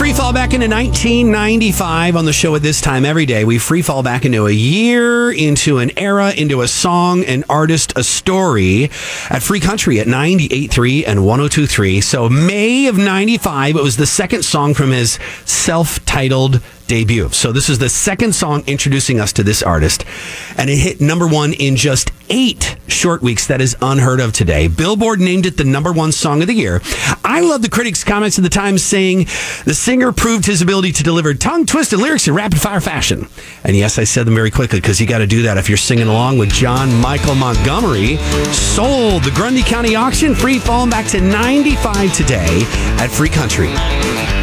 free fall back into 1995 on the show at this time every day. We free fall back into a year, into an era, into a song, an artist, a story at Free Country at 98.3 and 102.3. So May of 95, it was the second song from his self-titled debut. So this is the second song introducing us to this artist, and it hit number one in just 8 short weeks. That is unheard of today. Billboard named it the number one song of the year. I love the critics' comments at the time saying the singer proved his ability to deliver tongue-twisted lyrics in rapid-fire fashion. And yes, I said them very quickly because you got to do that if you're singing along with John Michael Montgomery. Sold. The Grundy County Auction, free falling back to 95 today at Free Country.